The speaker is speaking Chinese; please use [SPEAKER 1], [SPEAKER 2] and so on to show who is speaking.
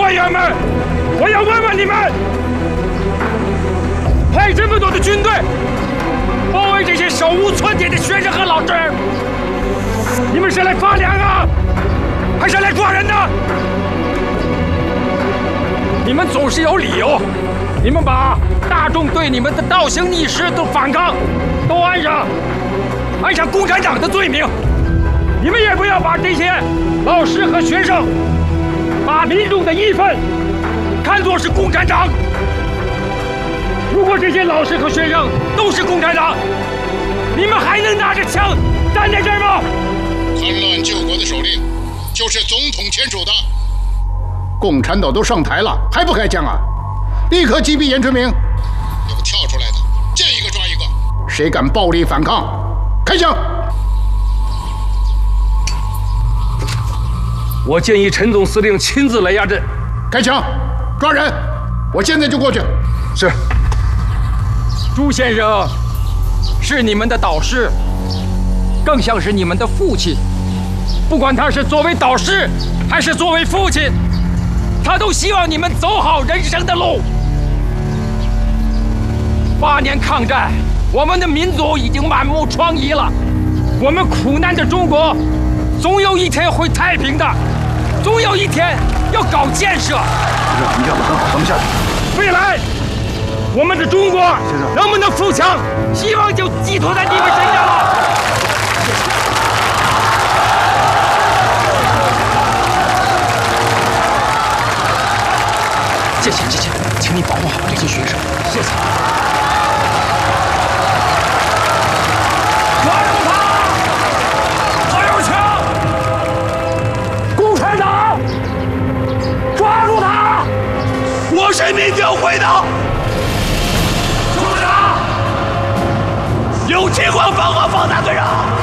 [SPEAKER 1] 官员们，我要问问你们，派这么多的军队包围这些手无寸铁的学生和老师，你们是来发粮啊，还是来抓人的？你们总是有理由，你们把大众对你们的倒行逆施的反抗都安上共产党的罪名。你们也不要把这些老师和学生，把民众的义愤看作是共产党。如果这些老师和学生都是共产党，你们还能拿着枪站在这儿吗？
[SPEAKER 2] 叛乱救国的手令就是总统签署的。
[SPEAKER 3] 共产党都上台了，还不开枪啊？立刻击毙严春明！
[SPEAKER 2] 有跳出来的，见一个抓一个。
[SPEAKER 3] 谁敢暴力反抗，开枪！
[SPEAKER 1] 我建议陈总司令亲自来压阵。
[SPEAKER 3] 开枪！抓人！我现在就过去。
[SPEAKER 1] 是。朱先生是你们的导师，更像是你们的父亲。不管他是作为导师，还是作为父亲，他都希望你们走好人生的路。8年抗战，我们的民族已经满目疮痍了。我们苦难的中国，总有一天会太平的，总有一天要搞建设。
[SPEAKER 4] 你干得很好，咱们下去。
[SPEAKER 1] 未来，我们的中国能不能富强，希望就寄托在你们身上了。谢谢，请你保护好这些学生，谢谢。抓住他！还有枪！共产党！抓住他！我是民警会的。处长，有情况把我放在队上。